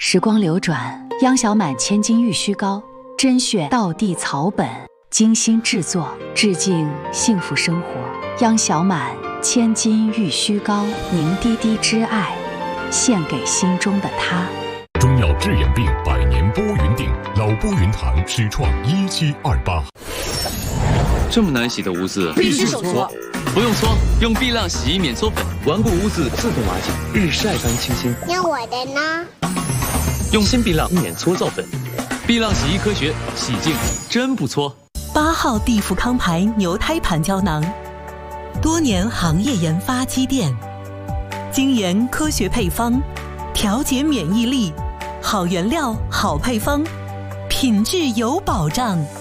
时光流转，央小满千金玉虚膏，甄选道地草本，精心制作，致敬幸福生活。央小满千金玉虚膏，凝滴滴之爱，献给心中的他。 中药治眼病，100年拨云定，老拨云堂始创1728。 这么难洗的污渍， 必须手搓。 不用搓，用碧浪洗衣免搓粉， 顽固污渍自动瓦解，日晒般清新。 那我的呢？ 用新碧浪免搓皂粉，碧浪洗衣科学，洗净真不搓。 8号地富康牌牛胎盘胶囊，多年行业研发积淀，精研科学配方，调节免疫力，好原料好配方，品质有保障。